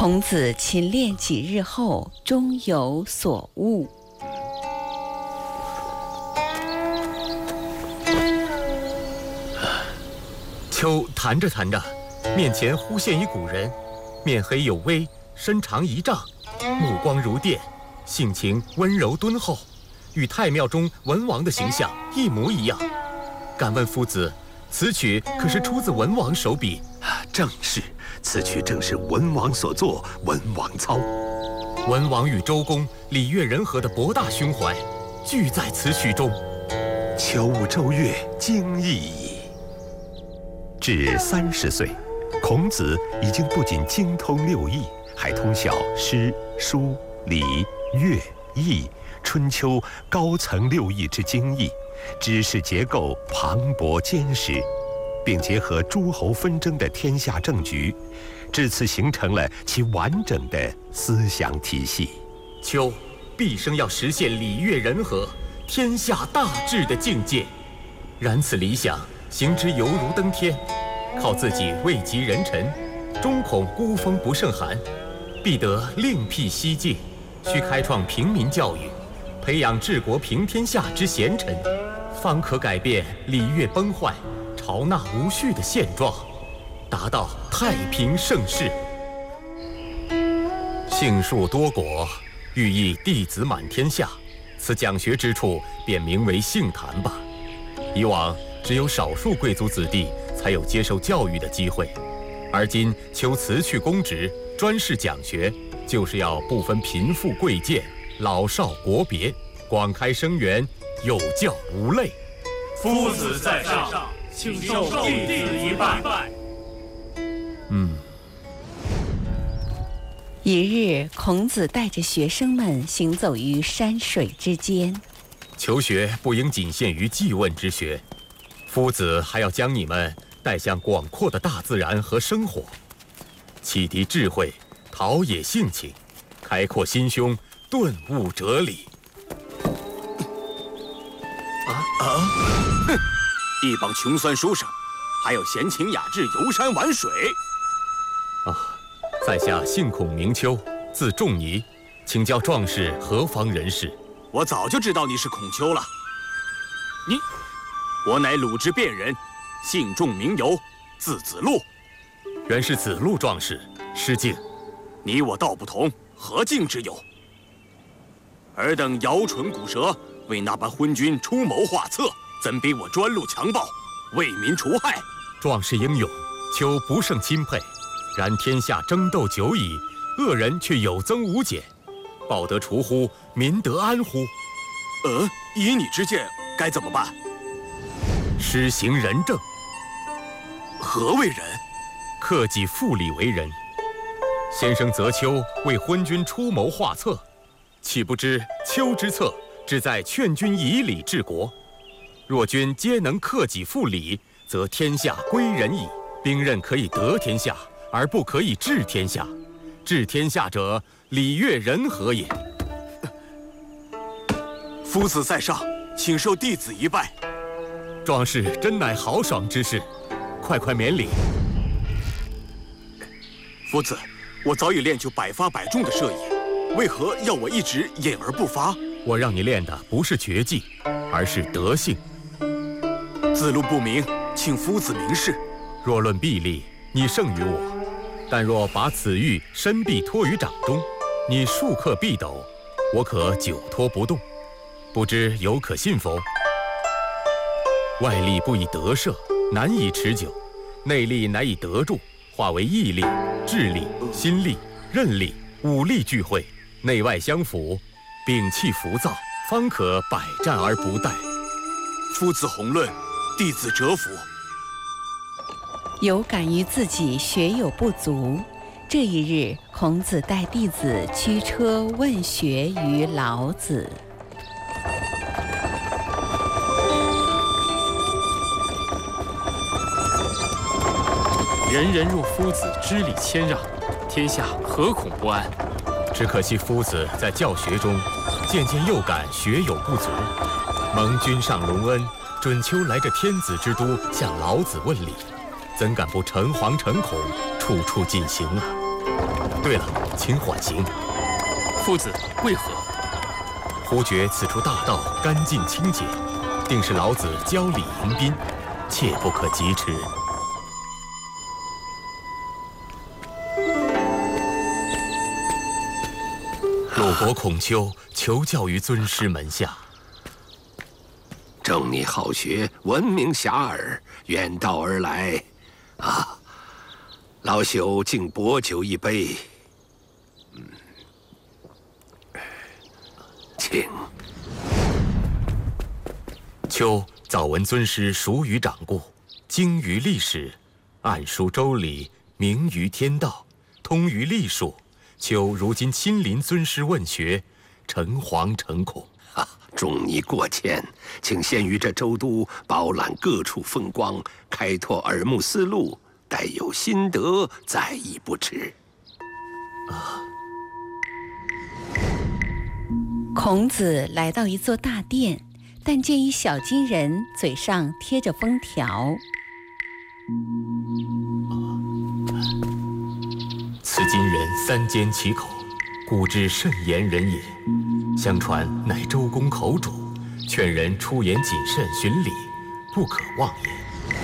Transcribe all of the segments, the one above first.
孔子勤练几日后，终有所悟。 秋弹着弹着，面前忽现一古人，面黑有微，身长1丈，目光如电，性情温柔敦厚，与太庙中文王的形象一模一样。敢问夫子，此曲可是出自文王手笔？ 正是，此曲正是文王所作，文王操。 文王与周公礼乐人和的博大胸怀，俱在此曲中。 秋物周乐，精异矣。至30岁，孔子已经不仅精通6艺，还通晓诗、书、礼、乐、易、春秋高层6艺之精义，知识结构磅礴坚实，并结合诸侯纷争的天下政局，至此形成了其完整的思想体系。 秋毕生要实现礼乐人和、天下大治的境界，然此理想行之犹如登天，靠自己位极人臣，终恐孤峰不胜寒，必得另辟蹊径，需开创平民教育，培养治国平天下之贤臣，方可改变礼乐崩坏、朝纳无序的现状，达到太平盛世。杏树多果，寓意弟子满天下，此讲学之处便名为杏坛吧。以往只有少数贵族子弟才有接受教育的机会，而今求辞去公职，专事讲学，就是要不分贫富贵贱、老少国别，广开生源，有教无类。 夫子在上，请受弟子一拜。 一日，孔子带着学生们行走于山水之间。 求学不应仅限于记问之学，夫子还要将你们带向广阔的大自然和生活，启迪智慧，陶冶性情，开阔心胸，顿悟哲理。 一帮穷酸书生，还有闲情雅致游山玩水。 在下姓孔名丘，字仲尼，请教壮士何方人士？ 我早就知道你是孔丘了。我乃鲁之卞人，姓仲名由，字子路。 原是子路壮士，失敬。 你我道不同，何敬之有？尔等摇唇鼓舌，为那般昏君出谋划策，怎逼我专路强暴，为民除害？ 壮士英勇，丘不胜钦佩。然天下争斗久矣，恶人却有增无减，报得除乎？民得安乎？ 以你之见，该怎么办？ 施行仁政。 何为仁？ 克己复礼为仁。先生择丘为昏君出谋划策，岂不知丘之策只在劝君以礼治国？若君皆能克己复礼，则天下归仁矣。兵刃可以得天下，而不可以治天下。治天下者，礼乐人和也。 夫子在上，请受弟子一拜。 壮士真乃豪爽之士，快免礼。 夫子，我早已练就百发百中的射艺，为何要我一直隐而不发？ 我让你练的不是绝技，而是德性。 子路不明，请夫子明示。 若论臂力，你胜于我，但若把此玉伸臂托于掌中，你数克臂斗，我可久托不动，不知有可信否？外力不以得摄，难以持久；内力乃以得住，化为毅力、智力、心力、韧力5力聚会，内外相辅，摒弃浮躁，方可百战而不殆。 夫子宏论，弟子折服。 有感于自己学有不足，这一日，孔子带弟子驱车问学于老子。 人人若夫子知礼谦让，天下何恐不安？ 只可惜夫子在教学中渐渐又感学有不足，蒙君上隆恩，准丘来这天子之都向老子问礼，怎敢不诚惶诚恐，处处进行啊？ 对了，请缓行。 夫子为何？ 忽觉此处大道干净清洁，定是老子教礼迎宾，切不可疾驰。鲁国孔丘求教于尊师门下。 正你好学，闻名遐迩，远道而来，老朽敬薄酒一杯。请。 丘早闻尊师熟于掌故，精于历史，暗书周礼，明于天道，通于历数。丘如今亲临尊师问学，诚惶诚恐。 仲尼过谦，请先于这州都饱览各处风光，开拓耳目思路，待有心得再议不迟。 孔子来到一座大殿，但见一小金人嘴上贴着封条。 此金人三缄其口，古之慎言人也。相传乃周公口主，劝人出言谨慎，循礼，不可妄也。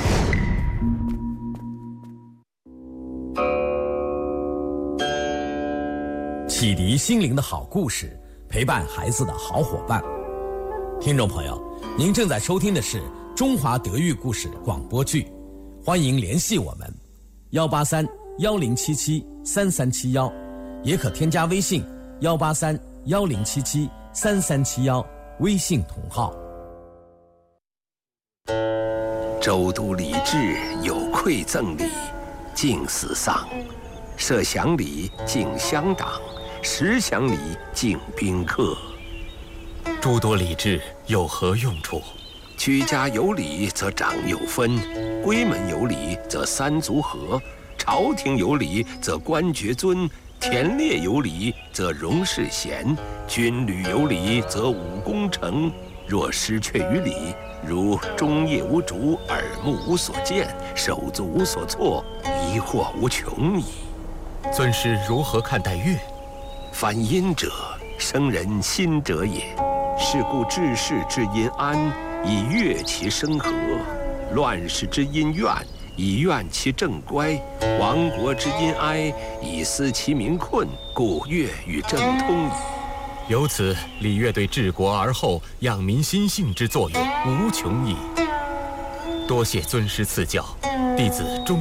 启迪心灵的好故事，陪伴孩子的好伙伴。听众朋友，您正在收听的是中华德育故事广播剧，欢迎联系我们183-1077-3371，也可添加微信183-1077-3371，微信同号。 州都礼制有馈赠礼，敬死丧；设祥礼，敬乡党；食祥礼，敬宾客。 诸多礼制有何用处？ 居家有礼则长幼分，闺门有礼则三族和，朝廷有礼则官爵尊，田猎有礼则荣士贤，军旅有礼则武功成。若失却于礼，如终夜无主，耳目无所见，手足无所措，疑惑无穷矣。 尊师如何看待乐？ 凡音者，生人心者也。是故治世之音安，以乐其声和；乱世之音怨，以怨其正乖；亡国之音哀，以思其民困。故乐与政通矣。 由此，礼乐对治国而后、养民心性之作用无穷矣。多谢尊师赐教，弟子终